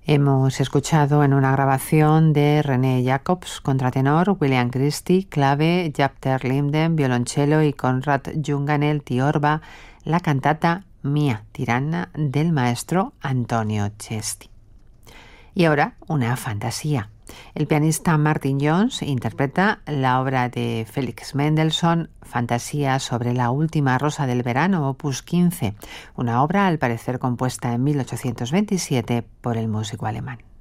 Hemos escuchado en una grabación de René Jacobs, contratenor, William Christie, clave, Jaap ter Linden, violonchelo y Konrad Junganel, tiorba, la cantata Mia Tirana del maestro Antonio Cesti. Y ahora una fantasía. El pianista Martin Jones interpreta la obra de Felix Mendelssohn, Fantasía sobre la última rosa del verano, opus 15, una obra al parecer compuesta en 1827 por el músico alemán.